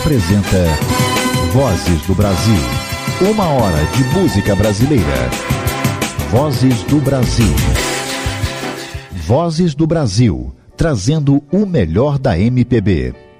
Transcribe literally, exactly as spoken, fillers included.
Apresenta Vozes do Brasil. Uma hora de música brasileira. Vozes do Brasil. Vozes do Brasil, trazendo o melhor da M P B.